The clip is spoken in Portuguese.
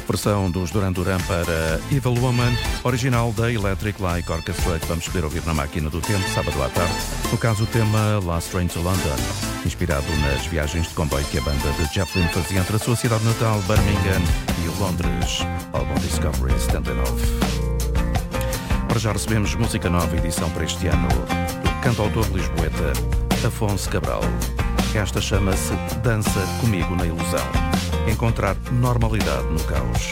Versão dos Duran Duran para Evil Woman, original da Electric Light Orchestra, que vamos poder ouvir na Máquina do Tempo, sábado à tarde. No caso, o tema Last Train to London, inspirado nas viagens de comboio que a banda de Zeppelin fazia entre a sua cidade natal, Birmingham, e Londres, álbum Discovery 79. Para já recebemos música nova, edição para este ano, do cantautor lisboeta Afonso Cabral. Esta chama-se Dança Comigo na Ilusão. Encontrar normalidade no caos.